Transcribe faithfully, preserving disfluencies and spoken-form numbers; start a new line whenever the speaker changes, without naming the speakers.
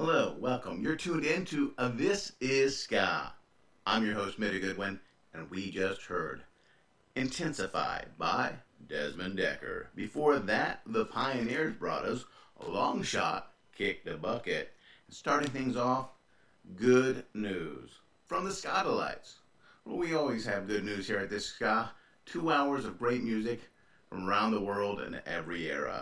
Hello, welcome. You're tuned in to uh, This is Ska. I'm your host, Mitty Goodwin, and we just heard Intensified by Desmond Decker. Before that, the Pioneers brought us a long shot, Kick the Bucket. And starting things off, Good News from the Ska Delights. Well, we always have good news here at This Ska. Two hours of great music from around the world and every era.